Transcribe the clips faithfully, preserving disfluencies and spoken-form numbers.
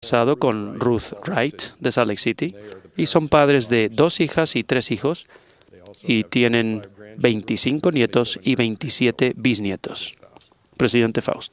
casado con Ruth Wright de Salt Lake City y son padres de dos hijas y tres hijos y tienen veinticinco nietos y veintisiete bisnietos. Presidente Faust.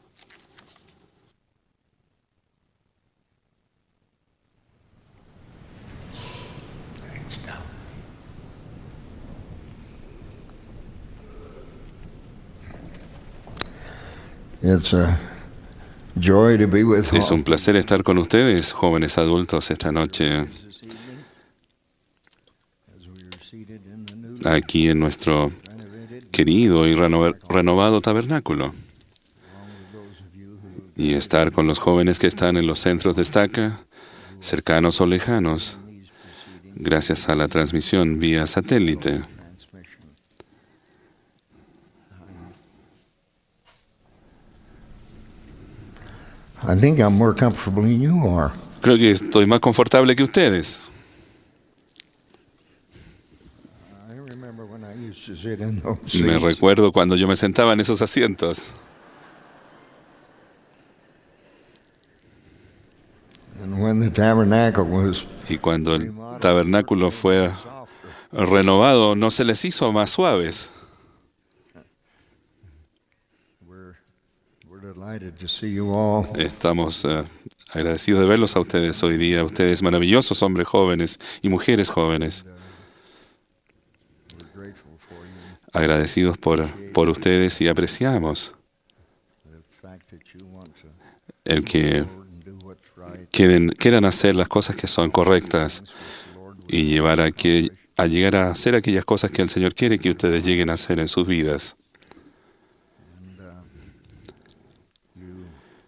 It's a joy to be with Es un placer estar con ustedes, jóvenes adultos, esta noche aquí en nuestro querido y reno- renovado tabernáculo. Y estar con los jóvenes que están en los centros de estaca, cercanos o lejanos, gracias a la transmisión vía satélite. I think I'm more comfortable than you are. Creo que estoy más confortable que ustedes. I remember when I used to sit in those Me seats. recuerdo cuando yo me sentaba en esos asientos. And when the tabernacle was Y cuando el tabernáculo fue renovado, no se les hizo más suaves. we're, we're delighted to see you all. Estamos eh, agradecidos de verlos a ustedes hoy día, ustedes maravillosos hombres jóvenes y mujeres jóvenes. We're grateful for you. Agradecidos por, por ustedes y apreciamos The fact that you want to el que Lord, and do what's right. quieren, quieran hacer las cosas que son correctas y llevar a, que, a llegar a hacer aquellas cosas que el Señor quiere que ustedes lleguen a hacer en sus vidas. And, uh, you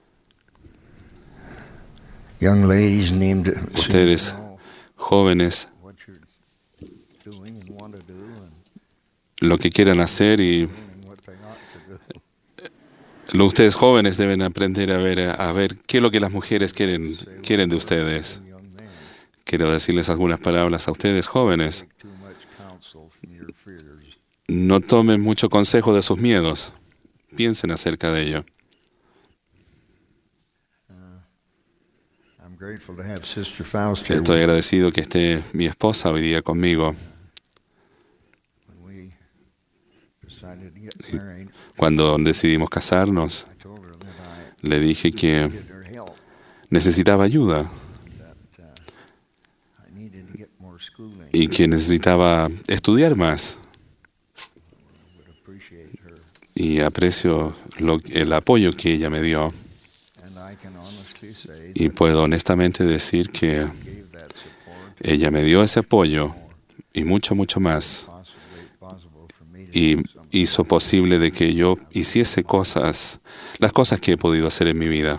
young ladies named Ustedes, jóvenes, what you're doing and want to do and lo que quieran hacer y doing what they ought to do. lo, ustedes jóvenes deben aprender a ver, a ver qué es lo que las mujeres quieren, quieren de ustedes. Young men, Quiero decirles algunas palabras a ustedes jóvenes. take too much counsel from your fears. No tomen mucho consejo de sus miedos. Piensen acerca de ello. I'm grateful to have Sister Faust here. Estoy agradecido que esté mi esposa hoy día conmigo. When we decided to get married, Cuando decidimos casarnos, I told her that I le dije que needed her help, necesitaba ayuda that uh, I needed to get more schooling. y que necesitaba estudiar más. Would appreciate her. Y aprecio lo- el apoyo que ella me dio. And I can honestly say Y that puedo honestamente decir que gave that support ella me dio ese apoyo y mucho, mucho más. possibly possible for me to Y do some. hizo posible de que yo hiciese cosas, las cosas que he podido hacer en mi vida.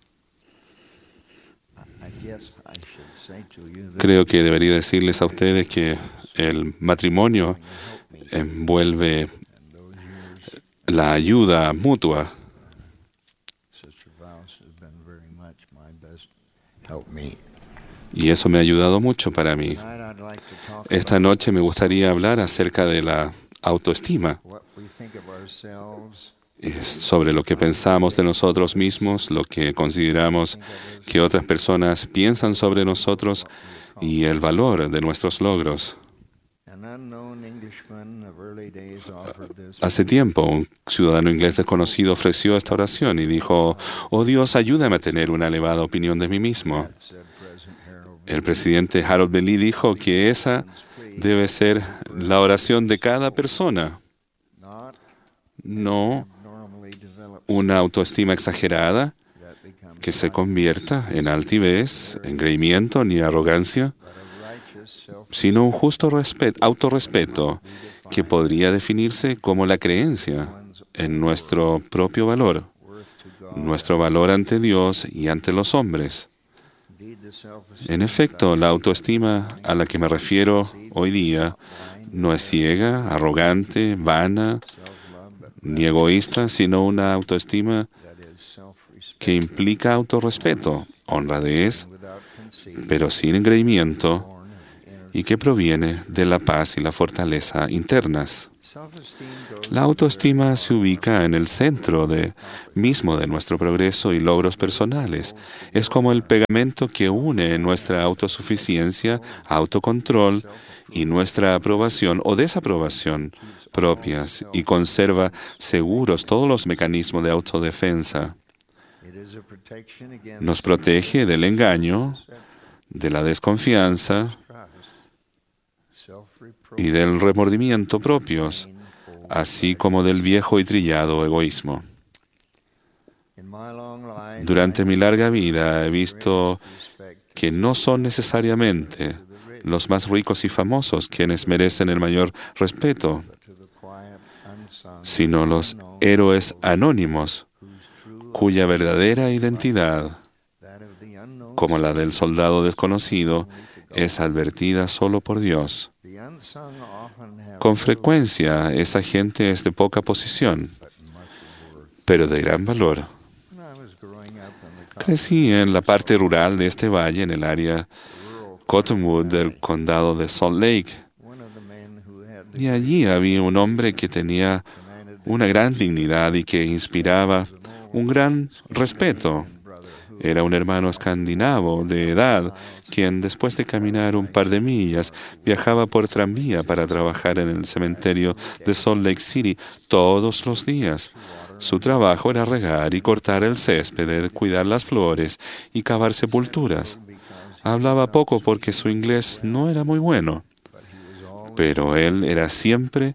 I guess I should say to you that Creo que debería decirles a ustedes que el matrimonio envuelve in those years, la ayuda mutua. Sister Faust has been very much my best help me. Y eso me ha ayudado mucho para mí. Tonight I'd like to talk Esta about noche me gustaría hablar acerca de la autoestima, what we think of ourselves, eh, sobre lo que pensamos de nosotros mismos, lo que consideramos que otras personas piensan sobre nosotros y el valor de nuestros logros. an unknown Englishman of early days offered this. Hace tiempo, un ciudadano inglés desconocido ofreció esta oración y dijo, «Oh Dios, ayúdame a tener una elevada opinión de mí mismo». Said President Harold El presidente Harold B. Lee dijo que esa debe ser la oración de cada persona, not no normally developed una autoestima exagerada that becomes que se convierta en altivez, engreimiento ni arrogancia, but a righteous self sino un justo respe- autorrespeto que podría definirse como la creencia en nuestro propio valor, worth to God. nuestro valor ante Dios y ante los hombres. Indeed, the self-esteem En efecto, la autoestima a la que me refiero hoy día no es ciega, arrogante, vana self-love, but ni egoísta, sino una autoestima that is self-respect que implica autorrespeto, honradez, without conceit, pero sin engreimiento, born of inner y que proviene de la paz y la fortaleza internas. La autoestima se ubica en el centro de, mismo de nuestro progreso y logros personales. Es como el pegamento que une nuestra autosuficiencia, autocontrol y nuestra aprobación o desaprobación propias y conserva seguros todos los mecanismos de autodefensa. Nos protege del engaño, de la desconfianza y del remordimiento propios, así como del viejo y trillado egoísmo. Durante mi larga vida he visto que no son necesariamente los más ricos y famosos quienes merecen el mayor respeto, sino los héroes anónimos, cuya verdadera identidad, como la del soldado desconocido, es advertida solo por Dios. Con frecuencia, esa gente es de poca posición, pero de gran valor. Crecí en la parte rural de este valle, en el área Cottonwood del condado de Salt Lake. Y allí había un hombre que tenía una gran dignidad y que inspiraba un gran respeto. Era un hermano escandinavo de edad, quien después de caminar un par de millas viajaba por tranvía para trabajar en el cementerio de Salt Lake City todos los días. Su trabajo era regar y cortar el césped, cuidar las flores y cavar sepulturas. Hablaba poco porque su inglés no era muy bueno, pero él era siempre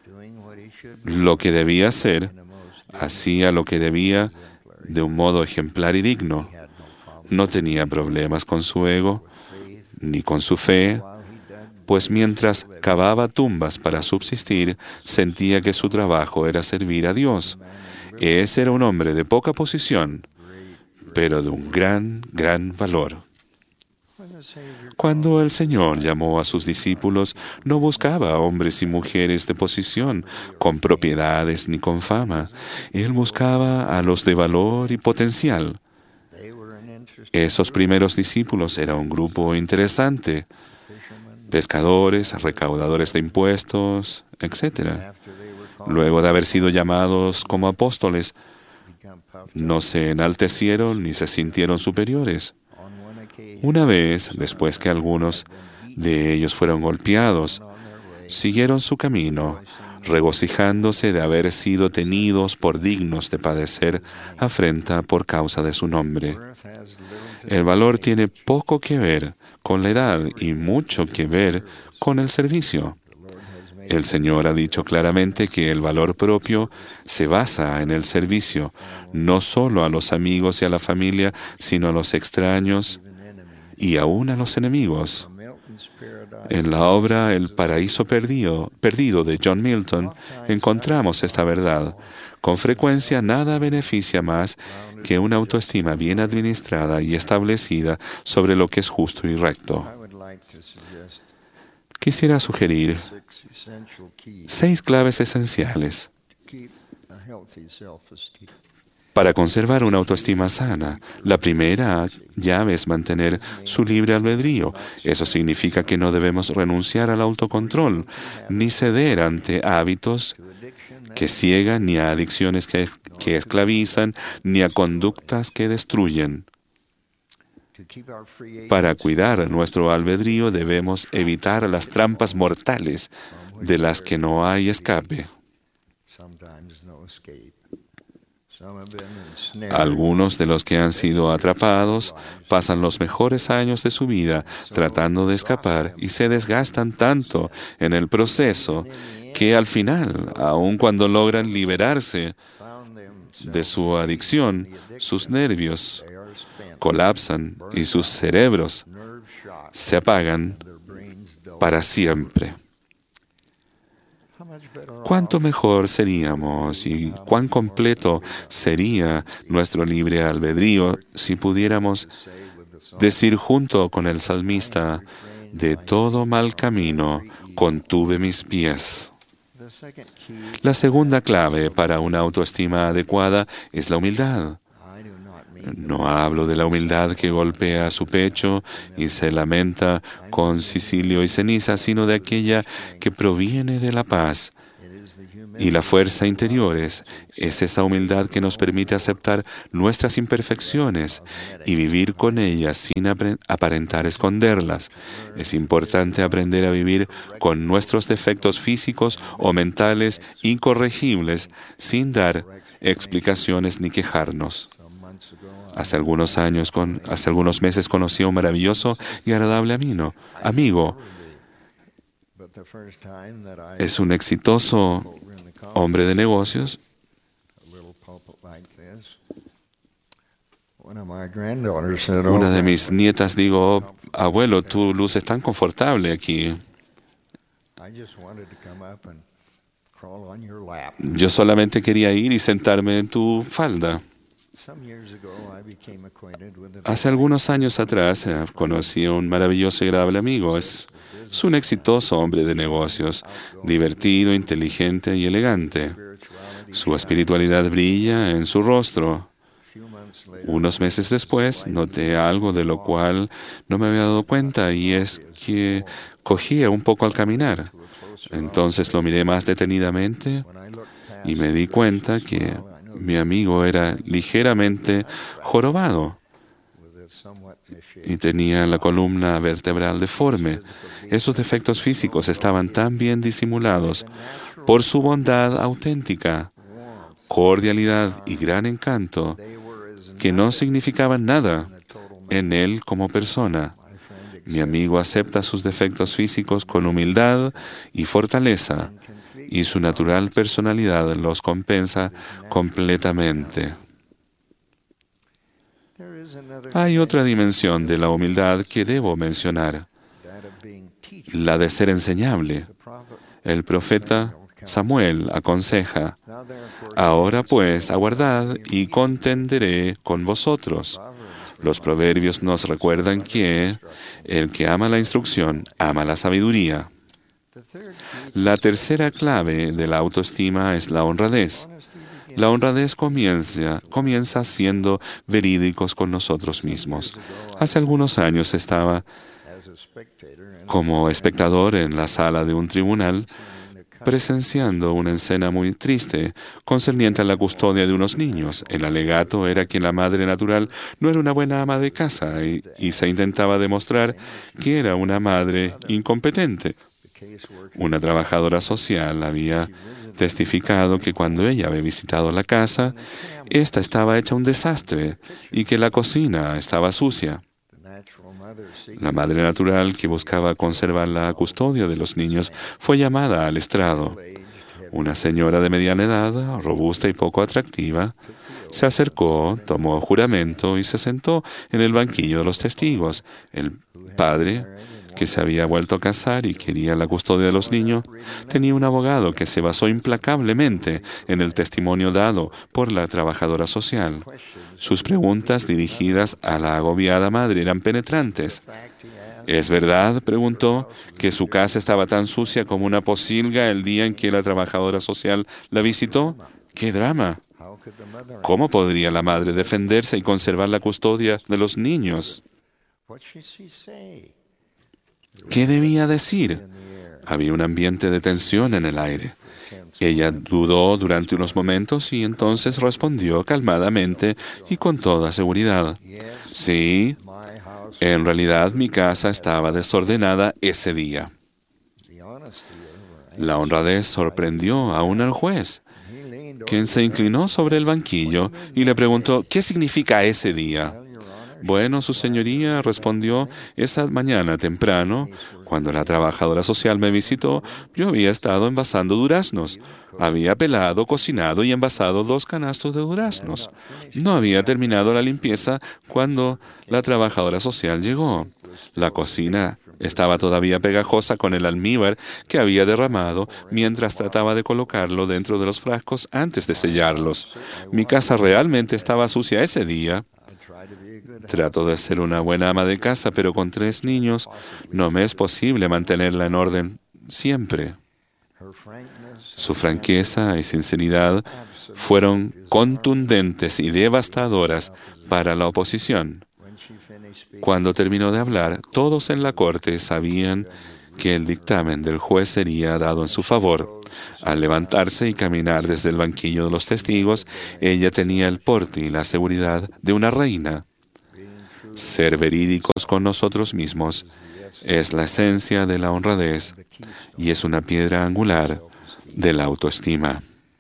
lo que debía hacer, hacía lo que debía de un modo ejemplar y digno. No tenía problemas con su ego ni con su fe, pues mientras cavaba tumbas para subsistir, sentía que su trabajo era servir a Dios. Ese era un hombre de poca posición, pero de un gran, gran valor. Cuando el Señor llamó a sus discípulos, no buscaba a hombres y mujeres de posición, con propiedades ni con fama. Él buscaba a los de valor y potencial. Esos primeros discípulos eran un grupo interesante: pescadores, recaudadores de impuestos, etcétera. Luego de haber sido llamados como apóstoles, no se enaltecieron ni se sintieron superiores. Una vez, después que algunos de ellos fueron golpeados, siguieron su camino, regocijándose de haber sido tenidos por dignos de padecer afrenta por causa de su nombre. El valor tiene poco que ver con la edad y mucho que ver con el servicio. El Señor ha dicho claramente que el valor propio se basa en el servicio, no solo a los amigos y a la familia, sino a los extraños y aún a los enemigos. En la obra El paraíso perdido, perdido de John Milton encontramos esta verdad. Con frecuencia nada beneficia más que una autoestima bien administrada y establecida sobre lo que es justo y recto. Quisiera sugerir seis claves esenciales para conservar una autoestima sana. La primera llave es mantener su libre albedrío. Eso significa que no debemos renunciar al autocontrol, ni ceder ante hábitos que ciegan, ni a adicciones que, que esclavizan, ni a conductas que destruyen. Para cuidar nuestro albedrío debemos evitar las trampas mortales de las que no hay escape. Algunos de los que han sido atrapados pasan los mejores años de su vida tratando de escapar y se desgastan tanto en el proceso que al final, aun cuando logran liberarse de su adicción, sus nervios colapsan y sus cerebros se apagan para siempre. ¿Cuánto mejor seríamos y cuán completo sería nuestro libre albedrío si pudiéramos decir junto con el salmista: de todo mal camino contuve mis pies? La segunda clave para una autoestima adecuada es la humildad. No hablo de la humildad que golpea su pecho y se lamenta con cicilio y ceniza, sino de aquella que proviene de la paz. y la fuerza interiores. Es esa humildad que nos permite aceptar nuestras imperfecciones y vivir con ellas sin aparentar esconderlas. Es importante aprender a vivir con nuestros defectos físicos o mentales incorregibles sin dar explicaciones ni quejarnos. Hace algunos años, con, hace algunos meses conocí a un maravilloso y agradable amigo. amigo. Es un exitoso hombre de negocios. Una de mis nietas dijo, abuelo, tú luces tan confortable aquí. Yo solamente quería ir y sentarme en tu falda. Hace algunos años atrás eh, conocí a un maravilloso y agradable amigo. Es, es un exitoso hombre de negocios, divertido, inteligente y elegante. Su espiritualidad brilla en su rostro. Unos meses después noté algo de lo cual no me había dado cuenta, y es que cogía un poco al caminar. Entonces lo miré más detenidamente y me di cuenta que mi amigo era ligeramente jorobado y tenía la columna vertebral deforme. Esos defectos físicos estaban tan bien disimulados por su bondad auténtica, cordialidad y gran encanto, que no significaban nada en él como persona. Mi amigo acepta sus defectos físicos con humildad y fortaleza, y su natural personalidad los compensa completamente. Hay otra dimensión de la humildad que debo mencionar, la de ser enseñable. El profeta Samuel aconseja, ahora pues aguardad y contenderé con vosotros. Los proverbios nos recuerdan que el que ama la instrucción ama la sabiduría. La tercera clave de la autoestima es la honradez. La honradez comienza, comienza siendo verídicos con nosotros mismos. Hace algunos años estaba como espectador en la sala de un tribunal, presenciando una escena muy triste concerniente a la custodia de unos niños. El alegato era que la madre natural no era una buena ama de casa y, y se intentaba demostrar que era una madre incompetente. Una trabajadora social había testificado que cuando ella había visitado la casa, ésta estaba hecha un desastre y que la cocina estaba sucia. La madre natural, que buscaba conservar la custodia de los niños, fue llamada al estrado. Una señora de mediana edad, robusta y poco atractiva, se acercó, tomó juramento y se sentó en el banquillo de los testigos. El padre, que se había vuelto a casar y quería la custodia de los niños, tenía un abogado que se basó implacablemente en el testimonio dado por la trabajadora social. Sus preguntas dirigidas a la agobiada madre eran penetrantes. ¿Es verdad, preguntó, que su casa estaba tan sucia como una pocilga el día en que la trabajadora social la visitó? ¡Qué drama! ¿Cómo podría la madre defenderse y conservar la custodia de los niños? ¿Qué debía decir? Había un ambiente de tensión en el aire. Ella dudó durante unos momentos y entonces respondió calmadamente y con toda seguridad. Sí, en realidad mi casa estaba desordenada ese día. La honradez sorprendió aún al juez, quien se inclinó sobre el banquillo y le preguntó, ¿qué significa ese día? Bueno, su señoría, respondió, esa mañana temprano, cuando la trabajadora social me visitó, yo había estado envasando duraznos. Había pelado, cocinado y envasado dos canastos de duraznos. No había terminado la limpieza cuando la trabajadora social llegó. La cocina estaba todavía pegajosa con el almíbar que había derramado mientras trataba de colocarlo dentro de los frascos antes de sellarlos. Mi casa realmente estaba sucia ese día. Trato de ser una buena ama de casa, pero con tres niños no me es posible mantenerla en orden siempre. Su franqueza y sinceridad fueron contundentes y devastadoras para la oposición. Cuando terminó de hablar, todos en la corte sabían que el dictamen del juez sería dado en su favor. Al levantarse y caminar desde el banquillo de los testigos, ella tenía el porte y la seguridad de una reina. Ser verídicos con nosotros mismos es la esencia de la honradez y es una piedra angular de la autoestima.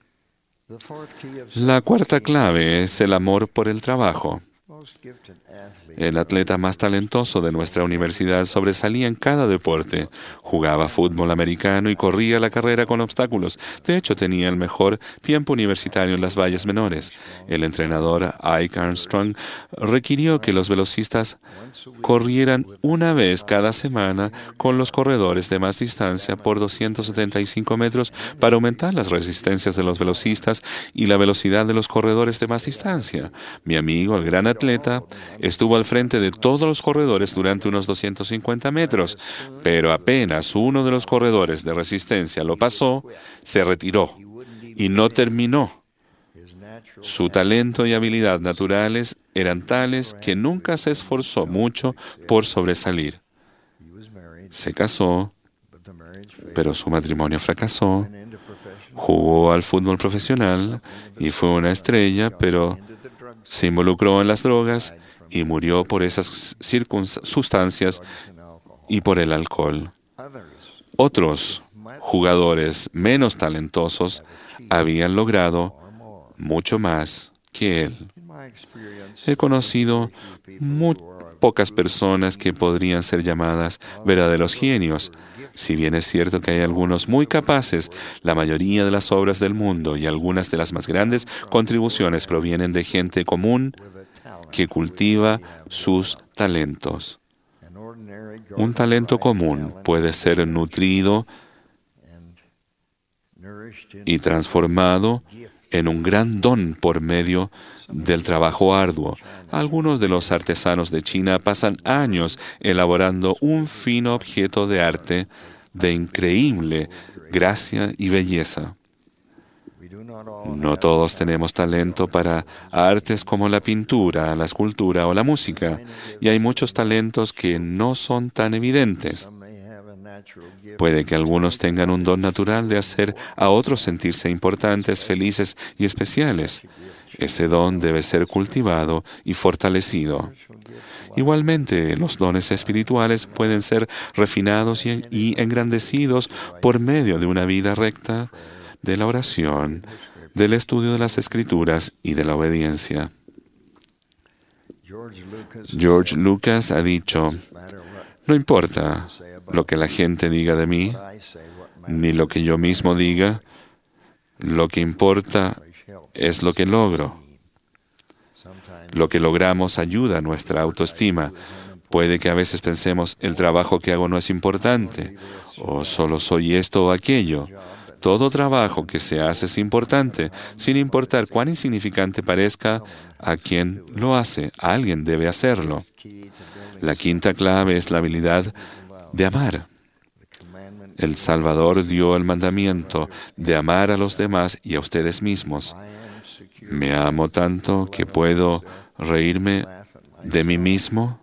La cuarta clave es el amor por el trabajo. El atleta más talentoso de nuestra universidad sobresalía en cada deporte. Jugaba fútbol americano y corría la carrera con obstáculos. De hecho, tenía el mejor tiempo universitario en las valles menores. El entrenador Ike Armstrong requirió que los velocistas corrieran una vez cada semana con los corredores de más distancia por doscientos setenta y cinco metros para aumentar las resistencias de los velocistas y la velocidad de los corredores de más distancia. Mi amigo, el gran atleta, estuvo al frente de todos los corredores durante unos doscientos cincuenta metros, pero apenas uno de los corredores de resistencia lo pasó, se retiró y no terminó. Su talento y habilidad naturales eran tales que nunca se esforzó mucho por sobresalir. Se casó, pero su matrimonio fracasó. Jugó al fútbol profesional y fue una estrella, pero se involucró en las drogas y murió por esas sustancias y por el alcohol. Otros jugadores menos talentosos habían logrado mucho más que él. He conocido muy pocas personas que podrían ser llamadas verdaderos genios. Si bien es cierto que hay algunos muy capaces, la mayoría de las obras del mundo y algunas de las más grandes contribuciones provienen de gente común que cultiva sus talentos. Un talento común puede ser nutrido y transformado en un gran don por medio del trabajo arduo. Algunos de los artesanos de China pasan años elaborando un fino objeto de arte de increíble gracia y belleza. No todos tenemos talento para artes como la pintura, la escultura o la música, y hay muchos talentos que no son tan evidentes. Puede que algunos tengan un don natural de hacer a otros sentirse importantes, felices y especiales. Ese don debe ser cultivado y fortalecido. Igualmente, los dones espirituales pueden ser refinados y, y engrandecidos por medio de una vida recta, de la oración, del estudio de las Escrituras y de la obediencia. George Lucas ha dicho, no importa lo que la gente diga de mí, ni lo que yo mismo diga, lo que importa es lo que logro. Lo que logramos ayuda a nuestra autoestima. Puede que a veces pensemos, el trabajo que hago no es importante, o solo soy esto o aquello. Todo trabajo que se hace es importante, sin importar cuán insignificante parezca a quien lo hace. Alguien debe hacerlo. La quinta clave es la habilidad de amar. El Salvador dio el mandamiento de amar a los demás y a ustedes mismos. Me amo tanto que puedo reírme de mí mismo,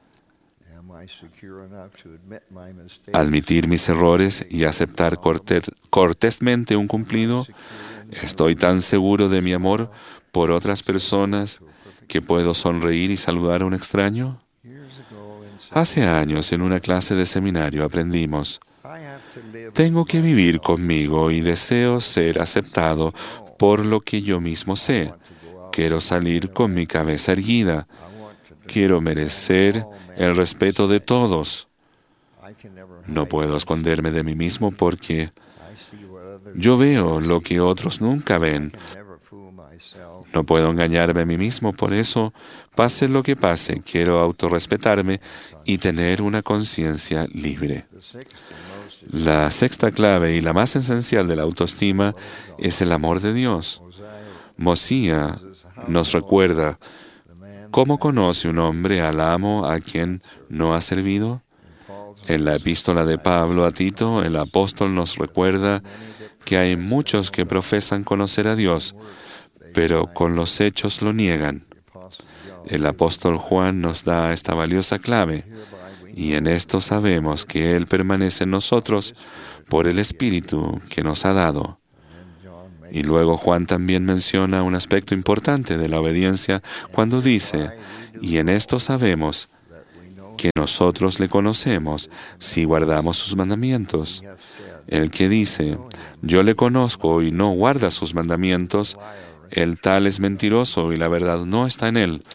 admitir mis errores y aceptar cortés, cortésmente un cumplido. Estoy tan seguro de mi amor por otras personas que puedo sonreír y saludar a un extraño. Hace años, en una clase de seminario, aprendimos, tengo que vivir conmigo y deseo ser aceptado por lo que yo mismo sé. Quiero salir con mi cabeza erguida. Quiero merecer el respeto de todos. No puedo esconderme de mí mismo porque yo veo lo que otros nunca ven. No puedo engañarme a mí mismo, por eso, pase lo que pase, quiero autorrespetarme y tener una conciencia libre. La sexta clave y la más esencial de la autoestima es el amor de Dios. Mosía nos recuerda, ¿cómo conoce un hombre al amo a quien no ha servido? En la epístola de Pablo a Tito, el apóstol nos recuerda que hay muchos que profesan conocer a Dios, pero con los hechos lo niegan. El apóstol Juan nos da esta valiosa clave. Y en esto sabemos que Él permanece en nosotros por el Espíritu que nos ha dado. Y luego Juan también menciona un aspecto importante de la obediencia cuando dice, y en esto sabemos que nosotros le conocemos si guardamos sus mandamientos. El que dice, yo le conozco y no guarda sus mandamientos, el tal es mentiroso y la verdad no está en él.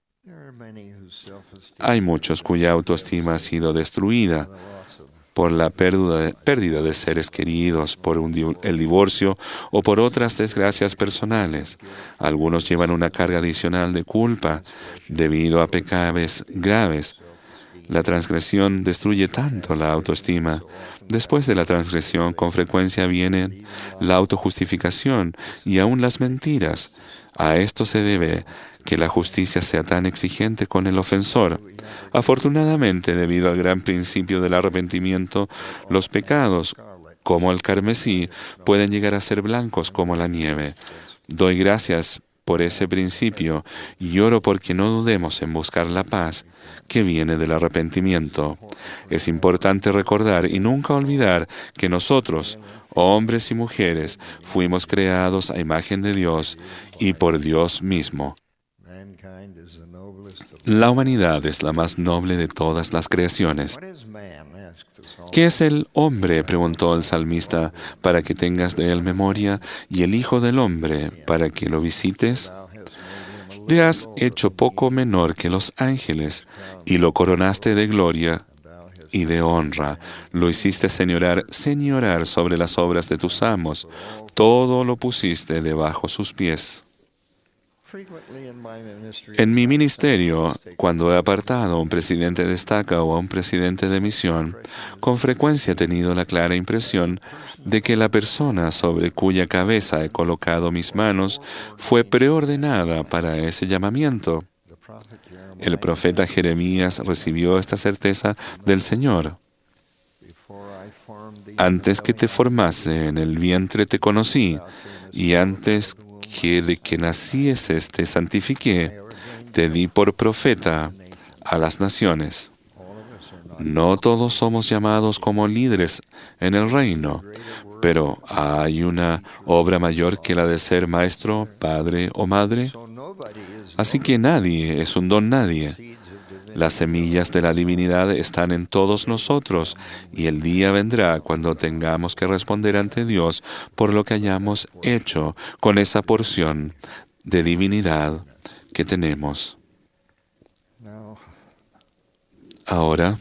Hay muchos cuya autoestima ha sido destruida por la pérdida de, pérdida de seres queridos, por un di- el divorcio o por otras desgracias personales. Algunos llevan una carga adicional de culpa debido a pecados graves. La transgresión destruye tanto la autoestima. Después de la transgresión, con frecuencia viene la autojustificación y aún las mentiras. A esto se debe que la justicia sea tan exigente con el ofensor. Afortunadamente, debido al gran principio del arrepentimiento, los pecados, como el carmesí, pueden llegar a ser blancos como la nieve. Doy gracias por ese principio y oro porque no dudemos en buscar la paz que viene del arrepentimiento. Es importante recordar y nunca olvidar que nosotros, hombres y mujeres, fuimos creados a imagen de Dios y por Dios mismo. La humanidad es la más noble de todas las creaciones. ¿Qué es el hombre?, preguntó el salmista, para que tengas de él memoria, y el Hijo del Hombre, para que lo visites. Le has hecho poco menor que los ángeles, y lo coronaste de gloria y de honra. Lo hiciste señorar, señorar sobre las obras de tus amos. Todo lo pusiste debajo sus pies. En mi ministerio, cuando he apartado a un presidente de estaca o a un presidente de misión, con frecuencia he tenido la clara impresión de que la persona sobre cuya cabeza he colocado mis manos fue preordenada para ese llamamiento. El profeta Jeremías recibió esta certeza del Señor. Antes que te formase en el vientre te conocí, y antes que de que nacieses te santifiqué, te di por profeta a las naciones. No todos somos llamados como líderes en el reino, pero hay una obra mayor que la de ser maestro, padre o madre. Así que nadie es un don nadie. Las semillas de la divinidad están en todos nosotros y el día vendrá cuando tengamos que responder ante Dios por lo que hayamos hecho con esa porción de divinidad que tenemos. Ahora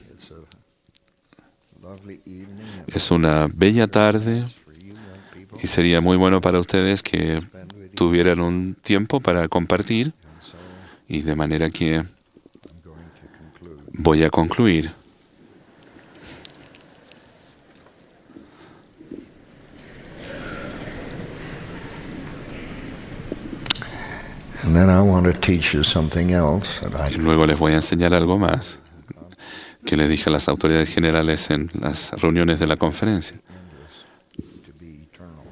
es una bella tarde y sería muy bueno para ustedes que tuvieran un tiempo para compartir, y de manera que voy a concluir. And then I want to teach you something else that I Y luego les voy a enseñar algo más que le dije a las autoridades generales en las reuniones de la conferencia. to be eternal.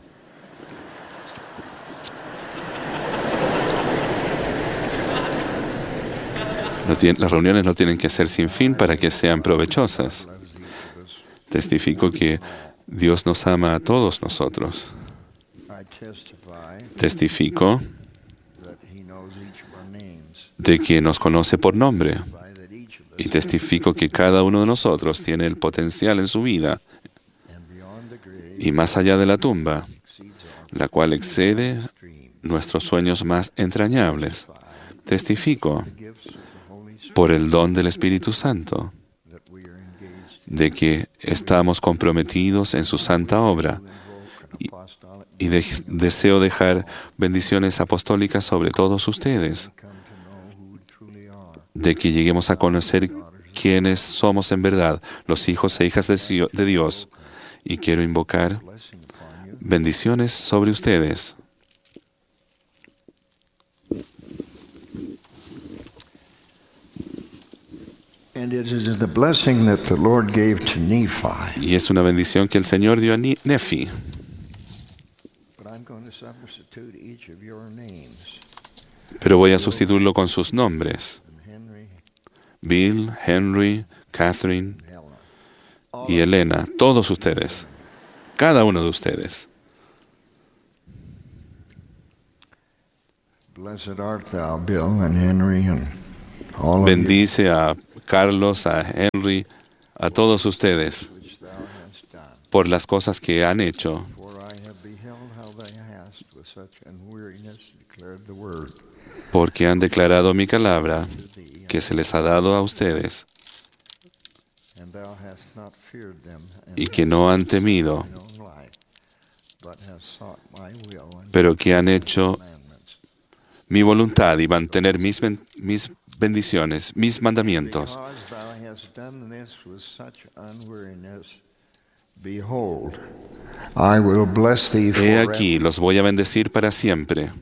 No tien- las reuniones no tienen que ser sin fin para que sean provechosas. Testifico que Dios nos ama a todos nosotros. I testify Testifico that he knows each of our names, de que nos conoce por nombre. by that each of us Y testifico que cada uno de nosotros tiene el potencial en su vida and beyond the grave y más allá de la tumba, exceeds our la cual excede dream. nuestros sueños más entrañables. Testifico Gifts of the Holy Spirit por el don del Espíritu Santo that we are engaged de que estamos comprometidos en su santa obra, to invoke an apostolic y de- deseo dejar bendiciones apostólicas sobre todos ustedes, come to know who we truly are. de que lleguemos a conocer quiénes somos en verdad, los hijos e hijas de Sio- de Dios. Y quiero invocar Blessing upon you. bendiciones sobre ustedes. And it is the blessing that the Lord gave to Nephi. Y es una bendición que el Señor dio a Ni- Nefi. But I'm going to substitute each of your names. Pero voy a sustituirlo con sus nombres: And Henry, Bill, Henry, Catherine and Helena. y Elena, todos ustedes, cada uno de ustedes. Blessed art thou, Bill and Henry, and all of you Bendice a Carlos, a Henry, a todos ustedes which thou hast done. por las cosas que han hecho, For I have beheld how thou hast with such unweariness declared the word porque han declarado mi palabra to thee, que se les ha dado a ustedes and thou hast not feared them, and y que no han temido, thine own life, but hast sought my will and pero que han hecho commandments. mi voluntad y mantener mis, ben- mis bendiciones, mis mandamientos. Because thou hast done this with such unweariness, behold, I will bless thee He forever. aquí, los voy a bendecir para siempre.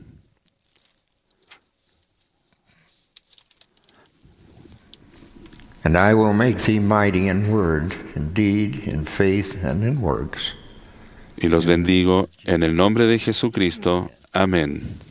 And I will make thee mighty in word, in deed, in faith, and in works. Y los bendigo en el nombre de Jesucristo. Amén.